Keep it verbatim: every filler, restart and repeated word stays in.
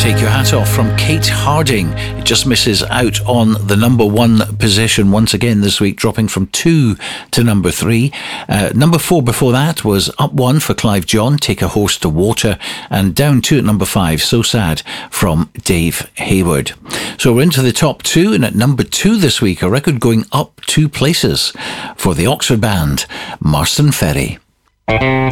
Take Your Hat Off from Kate Harding. It just misses out on the number one position once again this week, dropping from two to number three. Uh, number four before that was up one for Clive John, Take a Horse to Water, and down two at number five, So Sad, from Dave Hayward. So we're into the top two, and at number two this week, a record going up two places for the Oxford band, Marston Ferry.